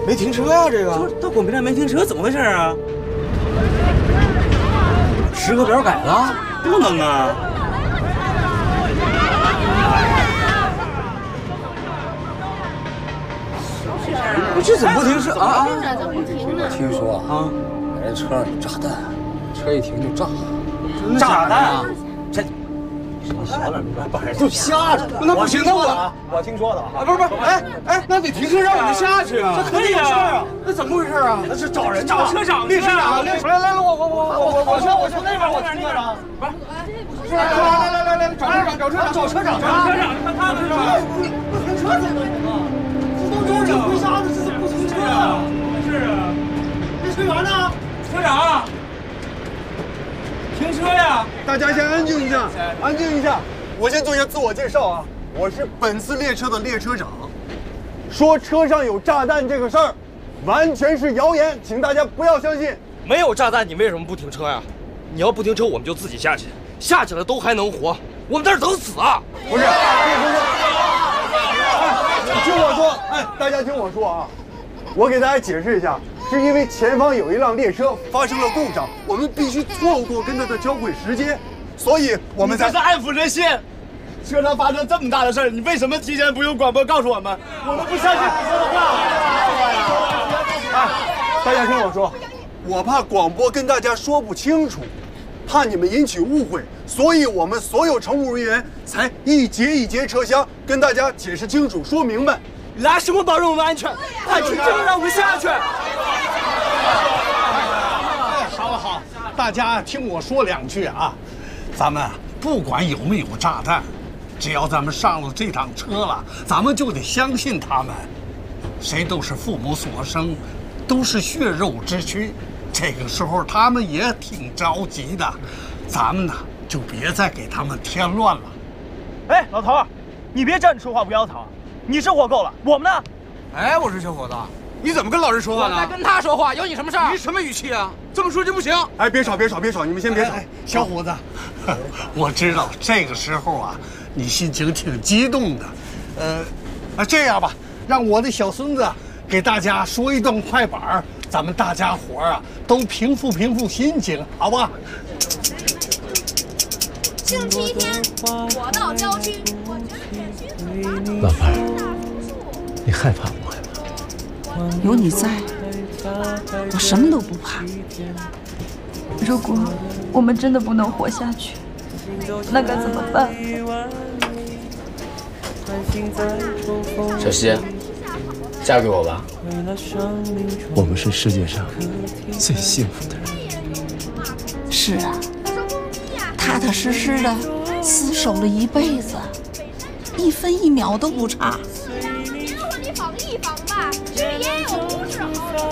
没停车呀，这个到广平站没停车，怎么回事啊？ 时刻表改了？ 不能啊！ 这怎么不停车啊？ 怎么不停呢？ 听说啊，人车上有炸弹，车一停就炸。 炸弹？ 这小点，把人就瞎着。那不行，那我听说的啊，不是，哎，那得停车让我们下去啊！ 这可以啊！ 那怎么回事啊？那是找人找车长， 列车长，来，我去那边，我听车长。不是，来，找车长，看他们是吧？不停车怎么了？这都是回家的，这是不停车啊！是啊，那车员呢？车长，停车呀！ 大家先安静一下，安静一下。我先做一下自我介绍啊，我是本次列车的列车长。说车上有炸弹这个事儿，完全是谣言，请大家不要相信。 没有炸弹，你为什么不停车呀？你要不停车，我们就自己下去，下去了都还能活，我们在这等死啊！ 不是，听我说，大家听我说啊，我给大家解释一下，是因为前方有一辆列车发生了故障，我们必须错过跟它的交汇时间，所以我们才这是安抚人心。车上发生这么大的事儿，你为什么提前不用广播告诉我们？我们不相信你说的话。 大家听我说，我怕广播跟大家说不清楚，怕你们引起误会，所以我们所有乘务人员才一节一节车厢跟大家解释清楚、说明白。 拿什么保证我们安全？还凭什么让我们下去？ 好，大家听我说两句啊，咱们不管有没有炸弹，只要咱们上了这趟车了，咱们就得相信他们。谁都是父母所生，都是血肉之躯，这个时候他们也挺着急的，咱们呢就别再给他们添乱了。 哎，老头，你别站着说话不腰疼，你是活够了，我们呢？ 哎，我说小伙子，你怎么跟老师说话呢？ 我在跟他说话，有你什么事儿？ 你什么语气啊？这么说就不行。 哎，别吵，你们先别吵。 小伙子，我知道这个时候啊，你心情挺激动的。这样吧，让我的小孙子给大家说一段快板，咱们大家伙啊都平复心情，好吧？ 星期天，我到郊区，我卷卷寻访。 老伴儿，你害怕不害怕？ 有你在，我什么都不怕。 如果我们真的不能活下去，那该怎么办？ 小希，嫁给我吧。我们是世界上最幸福的人。 是啊，踏踏实实的厮守了一辈子，1分1秒都不差。 别和你防一防吧，这也有不是好。